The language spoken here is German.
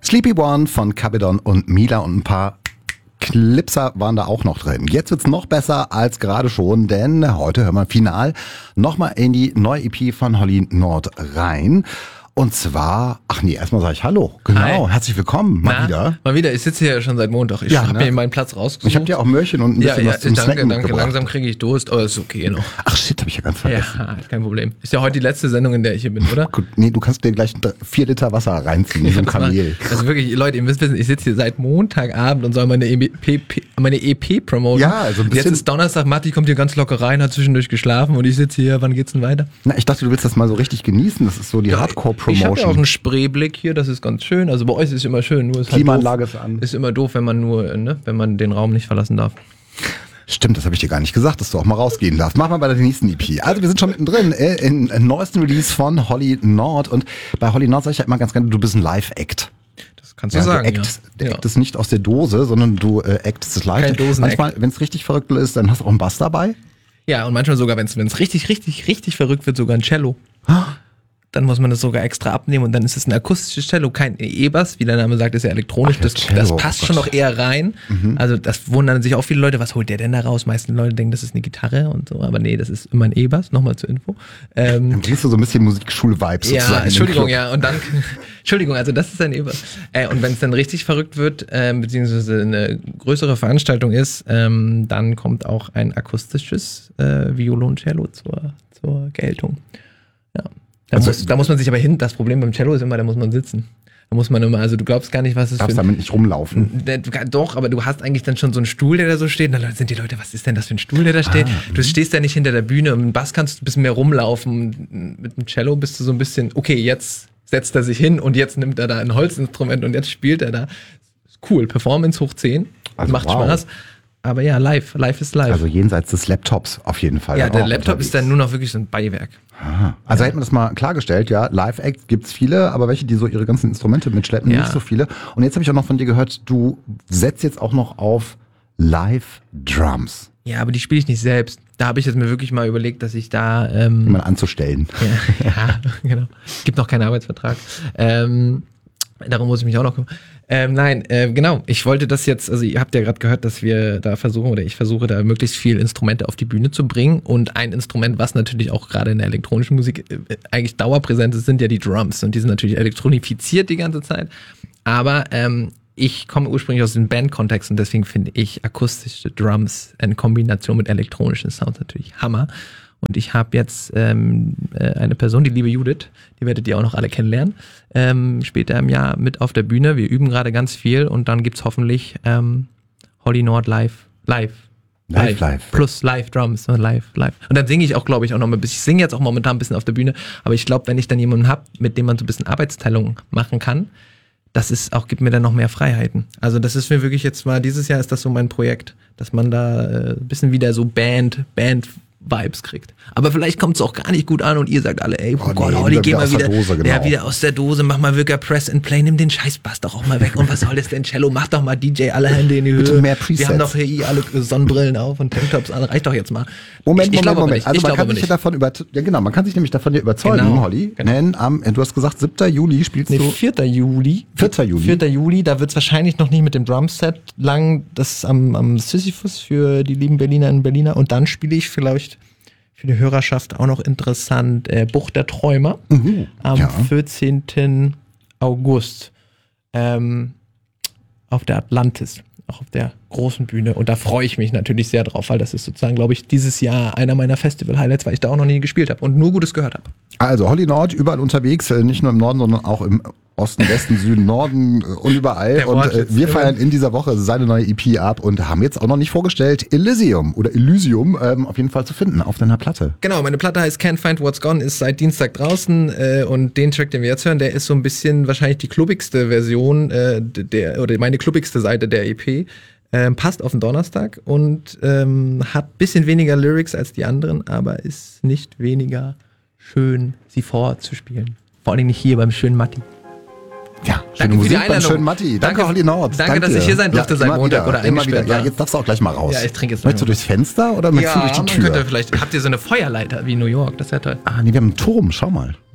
Sleepy One von Cabedon und Mila und ein paar Clipser waren da auch noch drin. Jetzt wird's noch besser als gerade schon, denn heute hören wir final nochmal in die neue EP von Holly Nord rein. Und zwar, erstmal sage ich Hallo. Genau, Hi. herzlich willkommen, mal wieder. Mal wieder, ich sitze hier schon seit Montag. Ich habe mir meinen Platz rausgesucht. Ich habe dir auch Möhrchen und ein bisschen was zum Snacken mitgebracht. Langsam kriege ich Durst, aber ist okay noch. Ach shit, habe ich ja ganz vergessen. Ja, kein Problem. Ist ja heute die letzte Sendung, in der ich hier bin, oder? Gut, nee, du kannst dir gleich 4 Liter Wasser reinziehen, wie so ein Kamel. Also wirklich, Leute, ihr müsst wissen, ich sitze hier seit Montagabend und soll meine EP promoten. Ja, also ein bisschen. Jetzt ist Donnerstag, Matti kommt hier ganz locker rein, hat zwischendurch geschlafen und ich sitze hier, wann geht's denn weiter? Na, ich dachte, du willst das mal so richtig genießen, das ist so die Hardcore-Promotion. Ich habe ja auch einen Spreeblick hier, das ist ganz schön. Also bei euch ist es immer schön, nur ist Klimaanlage halt ist an. Ist immer doof, wenn man wenn man den Raum nicht verlassen darf. Stimmt, das habe ich dir gar nicht gesagt, dass du auch mal rausgehen darfst. Mach mal bei der nächsten EP. Also wir sind schon mittendrin in neuesten Release von Holly Nord. Und bei Holly Nord sage ich ja immer ganz gerne, du bist ein Live-Act. Das kannst du sagen, Du actest nicht aus der Dose, sondern du actest live. Kein Dosen-Act. Manchmal, wenn es richtig verrückt ist, dann hast du auch einen Bass dabei. Ja, und manchmal sogar, wenn es richtig verrückt wird, sogar ein Cello. Dann muss man das sogar extra abnehmen und dann ist es ein akustisches Cello, kein E-Bass, wie der Name sagt, ist ja elektronisch. Das passt schon noch eher rein. Also das wundern sich auch viele Leute, was holt der denn da raus? Meisten Leute denken, das ist eine Gitarre und so, aber nee, das ist immer ein E-Bass, nochmal zur Info. Dann kriegst du so ein bisschen Musikschule-Vibes sozusagen. Ja, Entschuldigung, ja, und dann, also das ist ein E-Bass. Und wenn es dann richtig verrückt wird, beziehungsweise eine größere Veranstaltung ist, dann kommt auch ein akustisches Violoncello zur Geltung. Ja. Da muss man sich aber das Problem beim Cello ist immer, da muss man sitzen. Da muss man immer, also du glaubst gar nicht, was es darfst damit nicht rumlaufen. Doch, aber du hast eigentlich dann schon so einen Stuhl, der da so steht. Und dann sind die Leute, was ist denn das für ein Stuhl, der da steht? Du stehst ja nicht hinter der Bühne. Und im Bass kannst du ein bisschen mehr rumlaufen. Mit dem Cello bist du so ein bisschen, okay, jetzt setzt er sich hin und jetzt nimmt er da ein Holzinstrument und jetzt spielt er da. Cool, Performance hoch 10. Also macht Spaß. Aber ja, live ist live. Also jenseits des Laptops auf jeden Fall. Ja, der Laptop ist dann nur noch wirklich so ein Beiwerk. Also hätten wir das mal klargestellt, ja, Live-Acts gibt's viele, aber welche, die so ihre ganzen Instrumente mitschleppen, nicht so viele. Und jetzt habe ich auch noch von dir gehört, du setzt jetzt auch noch auf Live-Drums. Ja, aber die spiele ich nicht selbst. Da habe ich jetzt mir wirklich mal überlegt, dass ich da jemanden anzustellen. Ja, genau. Gibt noch keinen Arbeitsvertrag. Darum muss ich mich auch noch kümmern. Genau. Ich wollte das jetzt, also ihr habt ja gerade gehört, dass wir da ich versuche da möglichst viel Instrumente auf die Bühne zu bringen. Und ein Instrument, was natürlich auch gerade in der elektronischen Musik eigentlich dauerpräsent ist, sind ja die Drums. Und die sind natürlich elektronifiziert die ganze Zeit. Aber ich komme ursprünglich aus dem Band-Kontext und deswegen finde ich akustische Drums in Kombination mit elektronischen Sounds natürlich Hammer. Und ich habe jetzt eine Person, die liebe Judith, die werdet ihr auch noch alle kennenlernen, später im Jahr mit auf der Bühne. Wir üben gerade ganz viel und dann gibt's hoffentlich Holly Nord live. Plus Live-Drums und live. Und dann singe ich auch, glaube ich, auch noch mal ein bisschen. Ich singe jetzt auch momentan ein bisschen auf der Bühne, aber ich glaube, wenn ich dann jemanden habe, mit dem man so ein bisschen Arbeitsteilung machen kann, gibt mir dann noch mehr Freiheiten. Also das ist mir wirklich jetzt mal, dieses Jahr ist das so mein Projekt, dass man da ein bisschen wieder so Band-Vibes kriegt. Aber vielleicht kommt es auch gar nicht gut an und ihr sagt alle, ey, Holly, geh mal wieder, wieder aus der Dose, mach mal wirklich Press and Play, nimm den Scheißbass doch auch mal weg. Und was soll das denn, Cello? Mach doch mal DJ, alle Hände in die Höhe. Bitte mehr Presets. Wir haben doch hier alle Sonnenbrillen auf und Tanktops an, reicht doch jetzt mal. Moment. Also man kann sich ja davon man kann sich nämlich davon überzeugen, Holly. Denn du hast gesagt, 7. Juli spielst du. 4. Juli. 4. Juli, da wird es wahrscheinlich noch nicht mit dem Drumset lang, das ist am Sisyphus für die lieben Berlinerinnen und Berliner. Und dann spiele ich vielleicht für die Hörerschaft auch noch interessant Bucht der Träumer am 14. August auf der Atlantis, auch auf der großen Bühne. Und da freue ich mich natürlich sehr drauf, weil das ist sozusagen, glaube ich, dieses Jahr einer meiner Festival-Highlights, weil ich da auch noch nie gespielt habe und nur Gutes gehört habe. Also Holly Nord, überall unterwegs, nicht nur im Norden, sondern auch im Osten, Westen, Süden, Norden und überall. Und wir feiern in dieser Woche seine neue EP ab und haben jetzt auch noch nicht vorgestellt Elysium auf jeden Fall zu finden auf deiner Platte. Genau, meine Platte heißt Can't Find What's Gone, ist seit Dienstag draußen und den Track, den wir jetzt hören, der ist so ein bisschen wahrscheinlich die klubbigste Version oder meine klubbigste Seite der EP. Passt auf den Donnerstag und hat ein bisschen weniger Lyrics als die anderen, aber ist nicht weniger schön, sie vorzuspielen. Vor allem nicht hier beim schönen Matti. Ja, schöne Musik beim schönen Matti. Danke, Holly Nord. Danke, dass ich hier sein durfte seit Montag oder eingesperrt war. Ja, jetzt darfst du auch gleich mal raus. Ja, ich trinke jetzt Möchtest du durchs Fenster oder möchtest du durch die Tür? Habt ihr so eine Feuerleiter wie in New York? Das ist ja toll. Nee, wir haben einen Turm, schau mal.